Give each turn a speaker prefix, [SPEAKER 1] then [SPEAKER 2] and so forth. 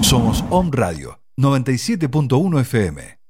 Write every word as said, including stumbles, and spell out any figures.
[SPEAKER 1] Somos Om Radio noventa y siete punto uno F M.